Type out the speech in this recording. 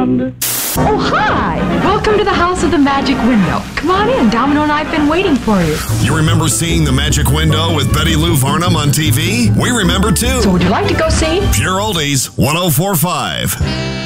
wonder. Oh, hi! Welcome to the House of the Magic Window. Come on in. Domino and I have been waiting for you. You remember seeing The Magic Window with Betty Lou Varnum on TV? We remember too. So would you like to go see? Pure Oldies 104.5.